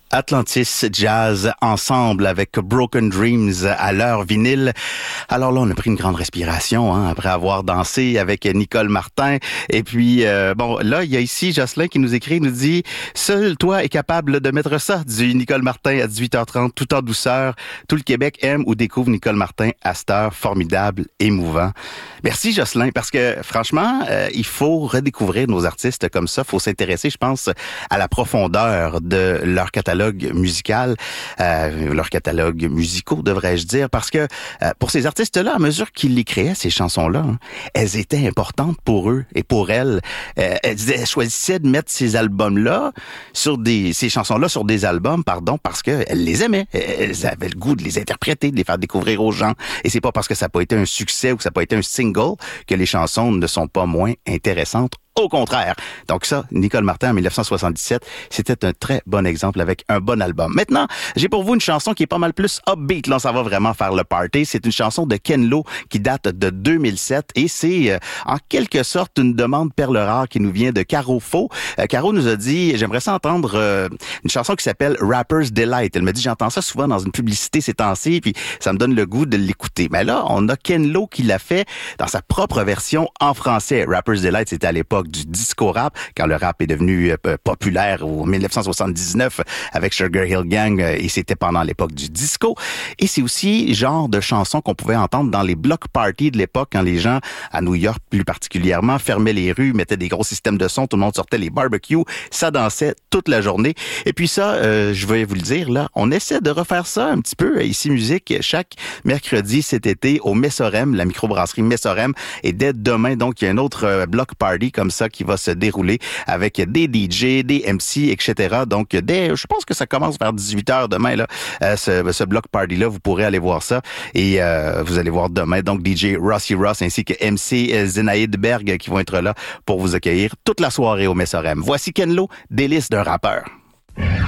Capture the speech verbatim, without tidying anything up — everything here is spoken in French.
Atlantis Jazz ensemble avec Broken Dreams à l'heure vinyle. Alors là, on a pris une grande respiration hein, après avoir dansé avec Nicole Martin. Et puis, euh, bon, là, il y a ici Jocelyn qui nous écrit, il nous dit « Seul toi est capable de mettre ça, du Nicole Martin à dix-huit heures trente, tout en douceur. Tout le Québec aime ou découvre Nicole Martin à cette heure formidable, émouvant. » Merci Jocelyn, parce que franchement, euh, il faut redécouvrir nos artistes comme ça. Il faut s'intéresser, je pense, à la profondeur de leur catalogue musical, euh, leur catalogue musicaux, devrais-je dire, parce que euh, pour ces artistes-là, à mesure qu'ils les créaient, ces chansons-là, hein, elles étaient importantes pour eux et pour elles. Euh, elles, elles choisissaient de mettre ces albums-là sur des, ces chansons-là sur des albums, pardon, parce que elles les aimaient. Elles avaient le goût de les interpréter, de les faire découvrir aux gens. Et c'est pas parce que ça n'a pas été un succès ou que ça n'a pas été un single que les chansons ne sont pas moins intéressantes. Au contraire. Donc ça, Nicole Martin en dix-neuf cent soixante-dix-sept, c'était un très bon exemple avec un bon album. Maintenant, j'ai pour vous une chanson qui est pas mal plus upbeat. Là, ça va vraiment faire le party. C'est une chanson de Ken Lo qui date de deux mille sept et c'est euh, en quelque sorte une demande perle rare qui nous vient de Caro Faux. Euh, Caro nous a dit, j'aimerais ça entendre euh, une chanson qui s'appelle Rapper's Delight. Elle me dit, j'entends ça souvent dans une publicité ces temps-ci, puis ça me donne le goût de l'écouter. Mais là, on a Ken Lo qui l'a fait dans sa propre version en français. Rapper's Delight, c'était à l'époque du disco rap, quand le rap est devenu euh, populaire en dix-neuf cent soixante-dix-neuf avec Sugar Hill Gang, euh, et c'était pendant l'époque du disco. Et c'est aussi genre de chanson qu'on pouvait entendre dans les block parties de l'époque, quand les gens, à New York plus particulièrement, fermaient les rues, mettaient des gros systèmes de son, tout le monde sortait les barbecues, ça dansait toute la journée. Et puis ça, euh, je vais vous le dire, là, on essaie de refaire ça un petit peu, ici Musique, chaque mercredi cet été au Messorem, la microbrasserie Messorem, et dès demain, donc, il y a un autre euh, block party comme ça qui va se dérouler avec des D J, des M C, et cetera. Donc, dès, je pense que ça commence vers dix-huit heures demain, là, euh, ce, ce block party-là, vous pourrez aller voir ça. Et euh, vous allez voir demain, donc, D J Rossi Ross ainsi que M C Zenaïde Berg qui vont être là pour vous accueillir toute la soirée au Messorem. Voici Ken Lo, délice d'un rappeur.